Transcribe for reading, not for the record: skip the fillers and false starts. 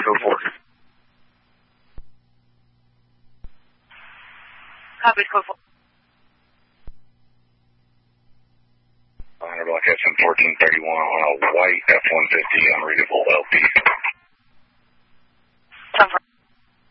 code 4. Copy, code 4. Block SM 1431 on a white F-150 unreadable LP.